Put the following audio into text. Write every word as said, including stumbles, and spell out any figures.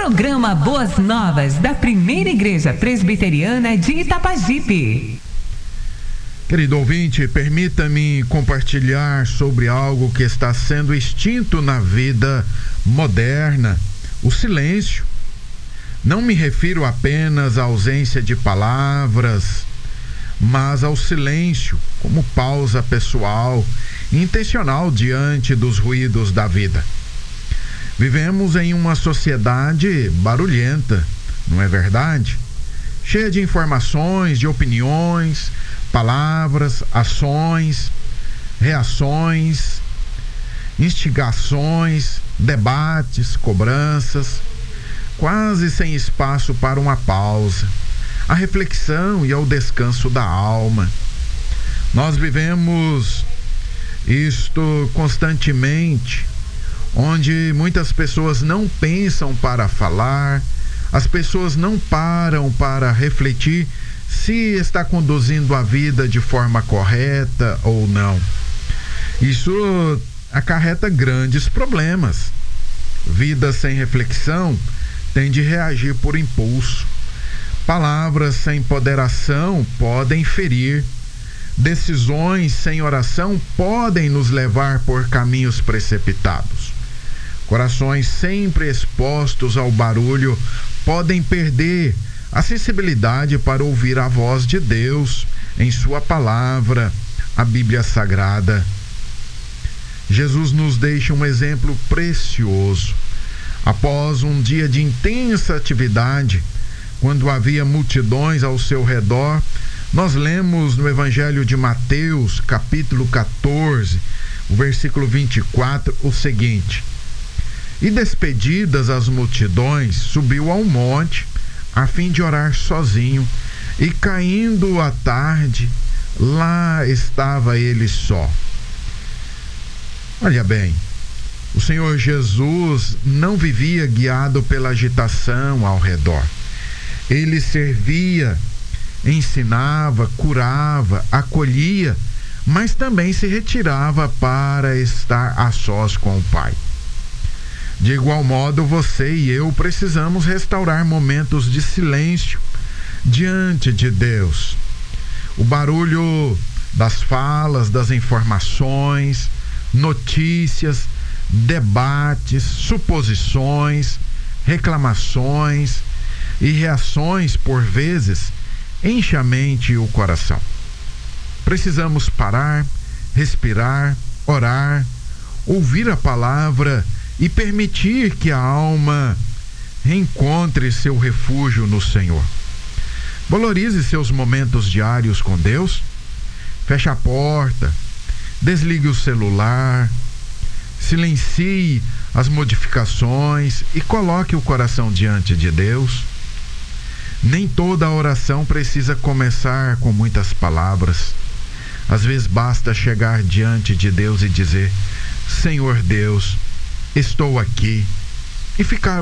Programa Boas Novas da Primeira Igreja Presbiteriana de Itapajipe. Querido ouvinte, permita-me compartilhar sobre algo que está sendo extinto na vida moderna: o silêncio. Não me refiro apenas à ausência de palavras, mas ao silêncio como pausa pessoal e intencional diante dos ruídos da vida. Vivemos em uma sociedade barulhenta, não é verdade? Cheia de informações, de opiniões, palavras, ações, reações, instigações, debates, cobranças, quase sem espaço para uma pausa, a reflexão e ao descanso da alma. Nós vivemos isto constantemente, onde muitas pessoas não pensam para falar, as pessoas não param para refletir se está conduzindo a vida de forma correta ou não. Isso acarreta grandes problemas. Vida sem reflexão tende a reagir por impulso. Palavras sem ponderação podem ferir. Decisões sem oração podem nos levar por caminhos precipitados. Corações sempre expostos ao barulho podem perder a sensibilidade para ouvir a voz de Deus em sua palavra, a Bíblia Sagrada. Jesus nos deixa um exemplo precioso. Após um dia de intensa atividade, quando havia multidões ao seu redor, nós lemos no Evangelho de Mateus, capítulo quatorze, o versículo vinte e quatro, o seguinte: E despedidas as multidões, subiu ao monte, a fim de orar sozinho, e caindo a tarde, lá estava ele só. Olha bem, o Senhor Jesus não vivia guiado pela agitação ao redor. Ele servia, ensinava, curava, acolhia, mas também se retirava para estar a sós com o Pai. De igual modo, você e eu precisamos restaurar momentos de silêncio diante de Deus. O barulho das falas, das informações, notícias, debates, suposições, reclamações e reações, por vezes, enche a mente e o coração. Precisamos parar, respirar, orar, ouvir a palavra e permitir que a alma reencontre seu refúgio no Senhor. Valorize seus momentos diários com Deus. Feche a porta, desligue o celular, silencie as modificações e coloque o coração diante de Deus. Nem toda oração precisa começar com muitas palavras. Às vezes basta chegar diante de Deus e dizer: Senhor Deus, estou aqui, e ficar